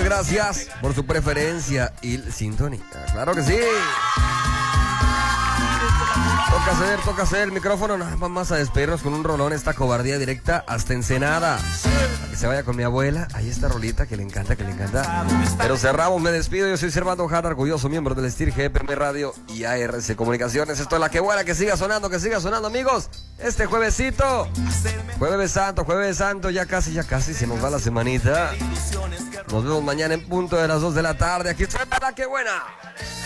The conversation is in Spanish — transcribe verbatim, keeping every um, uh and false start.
gracias por su preferencia y sintonía. Claro que sí. Toca hacer, toca hacer el micrófono. Nada, vamos a despedirnos con un rolón. Esta cobardía directa hasta Ensenada. A que se vaya con mi abuela. Ahí está rolita que le encanta, que le encanta. Pero cerramos, me despido. Yo soy Servando Jara, orgulloso miembro del S T I R, G P M Radio y A R C Comunicaciones. Esto es La Que Buena, que siga sonando, que siga sonando, amigos. Este juevesito, Jueves Santo, Jueves Santo, ya casi, ya casi se nos va la semanita. Nos vemos mañana en punto de las dos de la tarde. Aquí está La Que Buena.